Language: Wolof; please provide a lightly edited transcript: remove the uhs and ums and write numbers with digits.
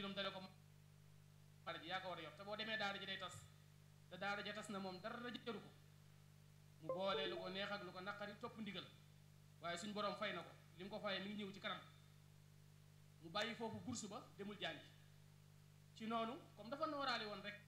juróom dale ko daara ji yaa ko war a yor te boo demee daara ji day tas te daara ja tas na moom dara jëru ko mu boolee lu ko neex ak lu ko naqari topp ndigal waaye suñ borom fay na ko li mu ko fayee mi ngi ñëw ci kanam mu bàyyi foofu bourse ba demul jàngi ci noonu comme dafa nooraale woon rek